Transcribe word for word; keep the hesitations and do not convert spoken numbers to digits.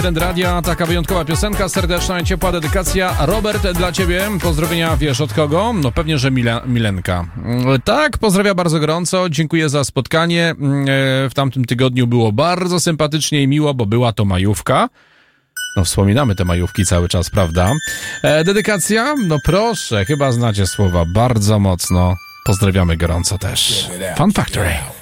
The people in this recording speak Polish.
Trend Radia, taka wyjątkowa piosenka, serdeczna i ciepła dedykacja. Robert, dla ciebie pozdrowienia, wiesz od kogo? No pewnie, że Mile, Milenka. Tak, pozdrawiam bardzo gorąco, dziękuję za spotkanie. W tamtym tygodniu było bardzo sympatycznie i miło, bo była to majówka. No wspominamy te majówki cały czas, prawda? Dedykacja? No proszę, chyba znacie słowa bardzo mocno. Pozdrawiamy gorąco też. Fun Factory.